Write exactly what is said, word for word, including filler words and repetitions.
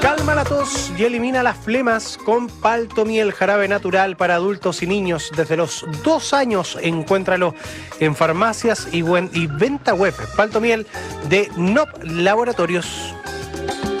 Calma la tos y elimina las flemas con Paltomiel, jarabe natural para adultos y niños desde los dos años. Encuéntralo en farmacias y, buen, y venta web. Paltomiel de N O P Laboratorios.